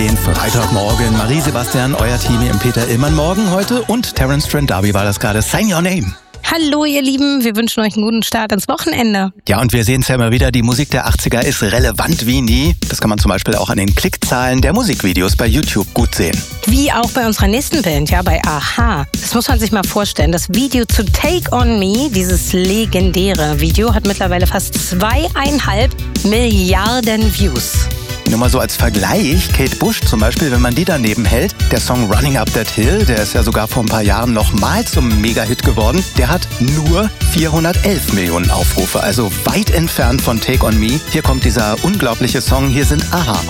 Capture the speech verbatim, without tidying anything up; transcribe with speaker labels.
Speaker 1: Den Freitagmorgen, Marie-Sebastian, euer Team im Peter Illmann Morgen heute und Terence Trent D'Arby war das gerade. Sign Your Name.
Speaker 2: Hallo ihr Lieben, wir wünschen euch einen guten Start ins Wochenende.
Speaker 1: Ja, und wir sehen es ja immer wieder, die Musik der achtziger ist relevant wie nie. Das kann man zum Beispiel auch an den Klickzahlen der Musikvideos bei YouTube gut sehen.
Speaker 2: Wie auch bei unserer nächsten Band, ja, bei a-ha. Das muss man sich mal vorstellen. Das Video zu Take On Me, dieses legendäre Video, hat mittlerweile fast zweieinhalb Milliarden Views.
Speaker 1: Nur mal so als Vergleich, Kate Bush zum Beispiel, wenn man die daneben hält, der Song Running Up That Hill, der ist ja sogar vor ein paar Jahren nochmal zum Mega-Hit geworden, der hat nur vierhundertelf Millionen Aufrufe, also weit entfernt von Take On Me. Hier kommt dieser unglaubliche Song, hier sind a-ha.